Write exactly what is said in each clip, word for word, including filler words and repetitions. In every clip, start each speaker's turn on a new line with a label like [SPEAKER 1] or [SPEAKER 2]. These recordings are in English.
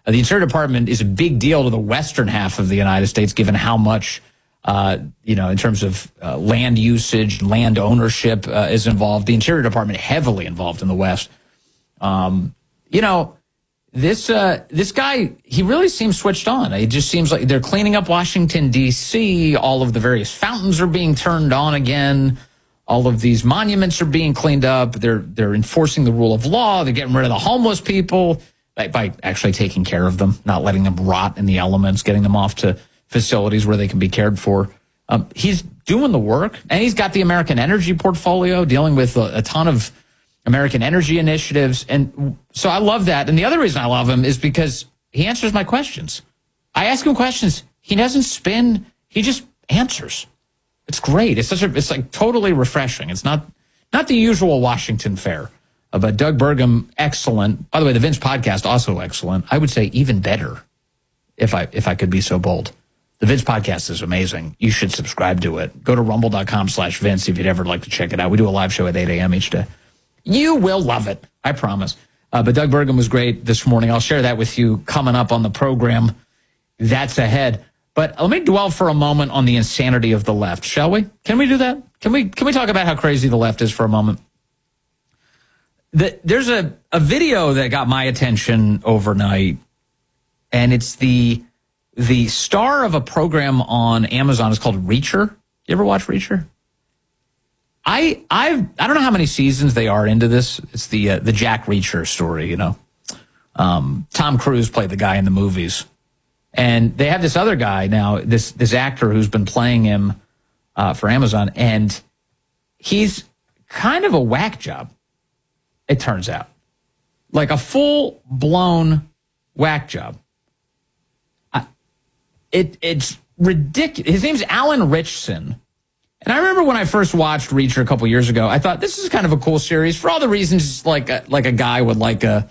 [SPEAKER 1] Uh, the Interior Department is a big deal to the western half of the United States, given how much, uh, you know, in terms of uh, land usage, land ownership uh, is involved. The Interior Department heavily involved in the West. Um, you know, this uh, this guy, he really seems switched on. It just seems like they're cleaning up Washington, D C All of the various fountains are being turned on again. All of these monuments are being cleaned up. They're they're enforcing the rule of law. They're getting rid of the homeless people by, by actually taking care of them, not letting them rot in the elements, getting them off to facilities where they can be cared for. Um, he's doing the work, and he's got the American energy portfolio, dealing with a, a ton of American energy initiatives. And so I love that. And the other reason I love him is because he answers my questions. I ask him questions. He doesn't spin. He just answers. It's great. It's such a, it's like totally refreshing. It's not, not the usual Washington fare. Uh, but Doug Burgum, excellent. By the way, the Vince podcast, also excellent. I would say even better, if I, if I could be so bold. The Vince podcast is amazing. You should subscribe to it. Go to rumble.com slash Vince if you'd ever like to check it out. We do a live show at eight a.m. each day. You will love it. I promise. Uh, but Doug Burgum was great this morning. I'll share that with you coming up on the program. That's ahead. But let me dwell for a moment on the insanity of the left, shall we? Can we do that? Can we can we talk about how crazy the left is for a moment? The, there's a, a video that got my attention overnight, and it's the the star of a program on Amazon. It's called Reacher. You ever watch Reacher? I I've I don't know how many seasons they are into this. It's the uh, the Jack Reacher story, you know. Um, Tom Cruise played the guy in the movies. And they have this other guy now, this this actor who's been playing him uh, for Amazon, and he's kind of a whack job, it turns out. Like a full-blown whack job. I, it It's ridiculous. His name's Alan Ritchson. And I remember when I first watched Reacher a couple years ago, I thought this is kind of a cool series for all the reasons like a, like a guy would like a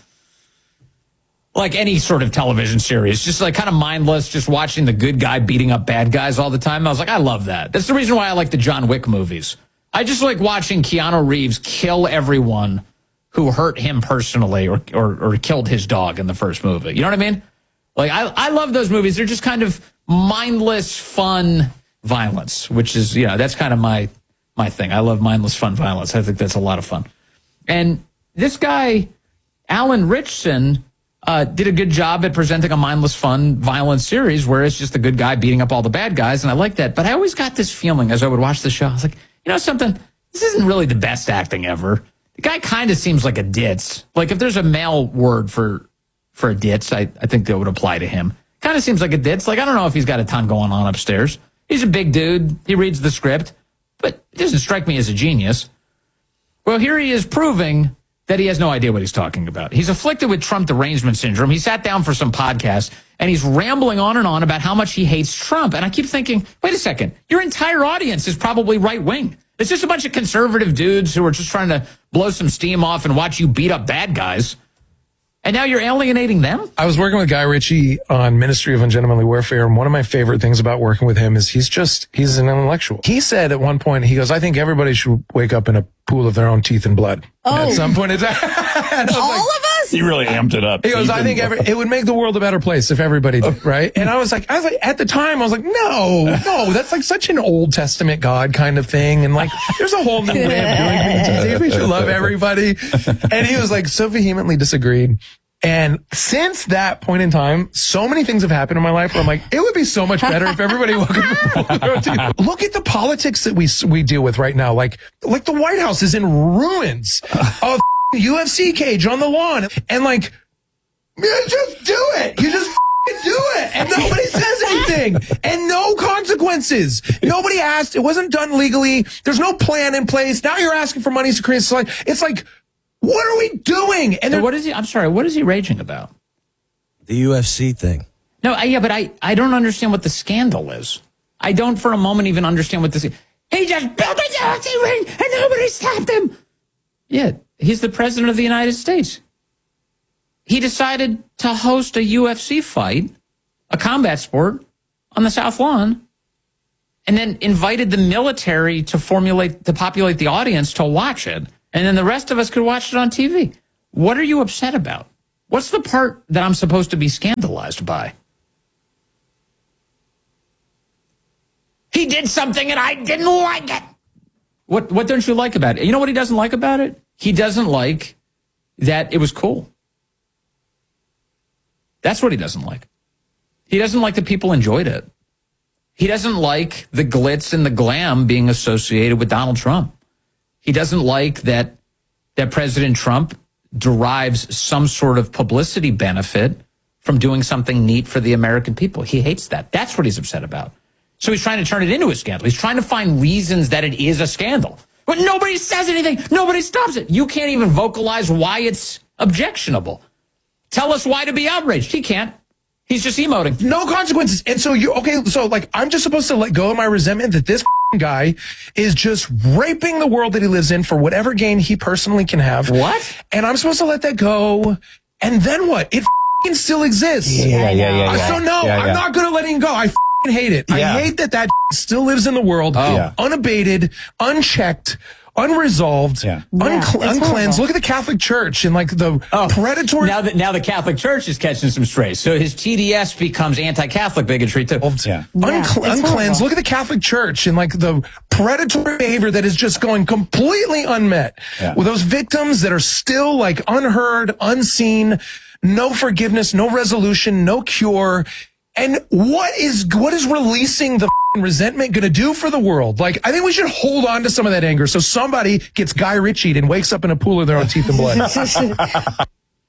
[SPEAKER 1] like any sort of television series, just like kind of mindless, just watching the good guy beating up bad guys all the time. I was like, I love that. That's the reason why I like the John Wick movies. I just like watching Keanu Reeves kill everyone who hurt him personally or, or, or killed his dog in the first movie. You know what I mean? Like, I, I love those movies. They're just kind of mindless, fun violence, which is, you know, that's kind of my, my thing. I love mindless, fun violence. I think that's a lot of fun. And this guy, Alan Ritchson, Uh, did a good job at presenting a mindless, fun, violent series where it's just the good guy beating up all the bad guys, and I like that. But I always got this feeling as I would watch the show, I was like, you know something? This isn't really the best acting ever. The guy kind of seems like a ditz. Like if there's a male word for for a ditz, I, I think that would apply to him. Kind of seems like a ditz. Like I don't know if he's got a ton going on upstairs. He's a big dude. He reads the script, but it doesn't strike me as a genius. Well, here he is proving that he has no idea what he's talking about. He's afflicted with Trump derangement syndrome. He sat down for some podcast, and he's rambling on and on about how much he hates Trump. And I keep thinking, wait a second, your entire audience is probably right-wing. It's just a bunch of conservative dudes who are just trying to blow some steam off and watch you beat up bad guys. And now you're alienating them?
[SPEAKER 2] I was working with Guy Ritchie on Ministry of Ungentlemanly Warfare, and one of my favorite things about working with him is he's just, he's an intellectual. He said at one point, he goes, I think everybody should wake up in a pool of their own teeth and blood.
[SPEAKER 3] Oh.
[SPEAKER 2] At some point in time.
[SPEAKER 3] All
[SPEAKER 2] like,
[SPEAKER 3] of us?
[SPEAKER 4] He really amped it up.
[SPEAKER 2] He goes, I think every, it would make the world a better place if everybody did, right? And I was like, I was like, at the time, I was like, no, no, that's like such an Old Testament God kind of thing. And like, there's a whole new way of doing things. We should love everybody. And he was like, so vehemently disagreed. And since that point in time, so many things have happened in my life where I'm like, it would be so much better if everybody woke up. Look at the politics that we we deal with right now. Like, like the White House is in ruins. A U F C cage on the lawn. And like, you just do it. You just do it. And nobody says anything. And no consequences. Nobody asked. It wasn't done legally. There's no plan in place. Now you're asking for money to create a slide. It's like, what are we doing? And
[SPEAKER 1] so what is he? I'm sorry. What is he raging about?
[SPEAKER 5] The U F C thing.
[SPEAKER 1] No, I, yeah, but I, I don't understand what the scandal is. I don't for a moment even understand what this. He just built a U F C ring and nobody stopped him. Yeah, he's the president of the United States. He decided to host a U F C fight, a combat sport, on the South Lawn, and then invited the military to formulate to populate the audience to watch it. And then the rest of us could watch it on T V. What are you upset about? What's the part that I'm supposed to be scandalized by? He did something and I didn't like it. What what don't you like about it? You know what he doesn't like about it? He doesn't like that it was cool. That's what he doesn't like. He doesn't like that people enjoyed it. He doesn't like the glitz and the glam being associated with Donald Trump. He doesn't like that that President Trump derives some sort of publicity benefit from doing something neat for the American people. He hates that. That's what he's upset about. So he's trying to turn it into a scandal. He's trying to find reasons that it is a scandal. But nobody says anything. Nobody stops it. You can't even vocalize why it's objectionable. Tell us why to be outraged. He can't. He's just emoting.
[SPEAKER 2] No consequences. And so you, okay, so like, I'm just supposed to let go of my resentment that this guy is just raping the world that he lives in for whatever gain he personally can have.
[SPEAKER 1] What?
[SPEAKER 2] And I'm supposed to let that go. And then what? It still exists.
[SPEAKER 3] Yeah, yeah, yeah. yeah, yeah.
[SPEAKER 2] So no,
[SPEAKER 3] yeah, yeah.
[SPEAKER 2] I'm not going to let him go. I hate it.
[SPEAKER 3] Yeah.
[SPEAKER 2] I hate that that still lives in the world,
[SPEAKER 1] Oh.
[SPEAKER 3] Yeah.
[SPEAKER 2] unabated, unchecked, unresolved,
[SPEAKER 3] Yeah.
[SPEAKER 2] uncle-
[SPEAKER 4] Yeah, it's
[SPEAKER 2] uncleansed.
[SPEAKER 4] horrible.
[SPEAKER 2] Look at the Catholic Church and like the
[SPEAKER 1] Oh,
[SPEAKER 2] predatory.
[SPEAKER 1] Now that now the Catholic Church is catching some strays. So his T D S becomes anti-Catholic bigotry too.
[SPEAKER 3] Yeah.
[SPEAKER 2] Uncle-
[SPEAKER 4] Yeah, it's
[SPEAKER 2] uncleansed.
[SPEAKER 4] horrible.
[SPEAKER 2] Look at the Catholic Church and like the predatory behavior that is just going completely unmet.
[SPEAKER 3] Yeah.
[SPEAKER 2] With those victims that are still like unheard, unseen, no forgiveness, no resolution, no cure. And what is what is releasing the f***ing resentment going to do for the world? Like, I think we should hold on to some of that anger so somebody gets Guy Ritchied and wakes up in a pool of their own teeth and blood.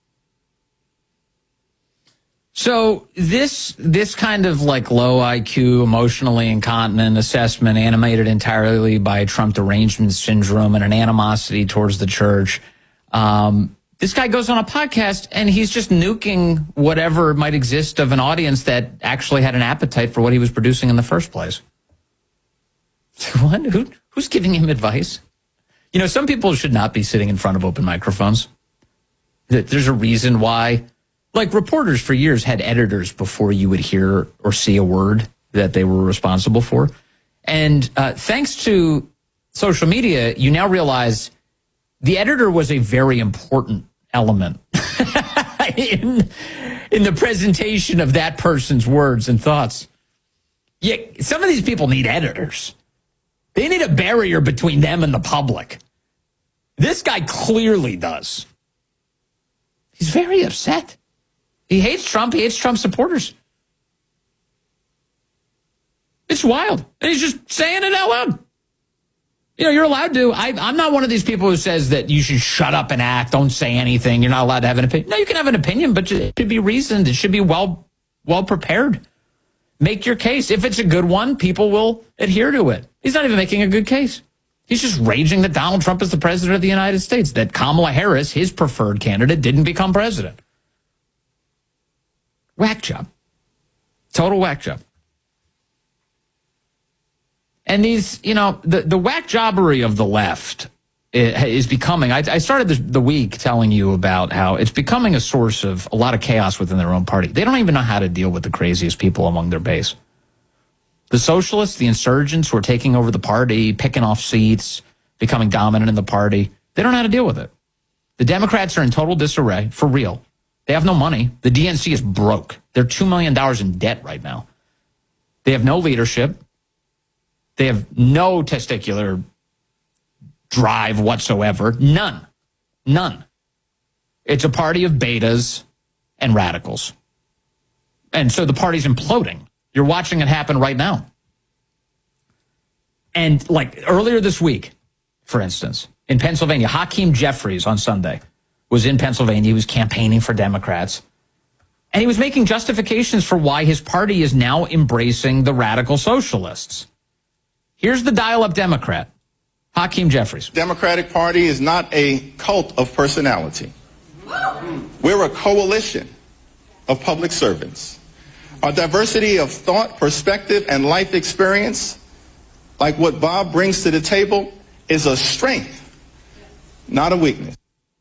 [SPEAKER 1] So this this kind of like low I Q, emotionally incontinent assessment, animated entirely by Trump derangement syndrome and an animosity towards the church. Um, this guy goes on a podcast and he's just nuking whatever might exist of an audience that actually had an appetite for what he was producing in the first place. What? Who, who's giving him advice? You know, some people should not be sitting in front of open microphones. There's a reason why. Like reporters for years had editors before you would hear or see a word that they were responsible for. And uh, thanks to social media, you now realize the editor was a very important element in, in the presentation of that person's words and thoughts. Yeah, some of these people need editors. They need a barrier between them and the public. This guy clearly does. He's very upset. He hates Trump. He hates Trump supporters. It's wild. And he's just saying it out loud. You know, you're allowed to. I, I'm not one of these people who says that you should shut up and act. Don't say anything. You're not allowed to have an opinion. No, you can have an opinion, but it should be reasoned. It should be well, well prepared. Make your case. If it's a good one, people will adhere to it. He's not even making a good case. He's just raging that Donald Trump is the president of the United States, that Kamala Harris, his preferred candidate, didn't become president. Whack job. Total whack job. And these, you know, the, the whack jobbery of the left is becoming, I, I started this, the week telling you about how it's becoming a source of a lot of chaos within their own party. They don't even know how to deal with the craziest people among their base. The socialists, the insurgents who are taking over the party, picking off seats, becoming dominant in the party, they don't know how to deal with it. The Democrats are in total disarray, for real. They have no money. The D N C is broke. They're two million dollars in debt right now. They have no leadership. They have no testicular drive whatsoever. None. None. It's a party of betas and radicals. And so the party's imploding. You're watching it happen right now. And like earlier this week, for instance, in Pennsylvania, Hakeem Jeffries on Sunday was in Pennsylvania. He was campaigning for Democrats. And he was making justifications for why his party is now embracing the radical socialists. Here's the dial-up Democrat, Hakeem Jeffries.
[SPEAKER 6] Democratic Party is not a cult of personality. We're a coalition of public servants. Our diversity of thought, perspective, and life experience, like what Bob brings to the table, is a strength, not a weakness.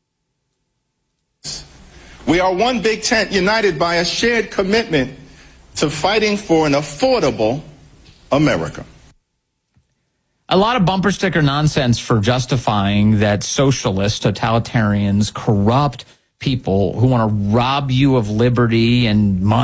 [SPEAKER 6] We are one big tent united by a shared commitment to fighting for an affordable America.
[SPEAKER 1] A lot of bumper sticker nonsense for justifying that socialists, totalitarians, corrupt, people who want to rob you of liberty and money.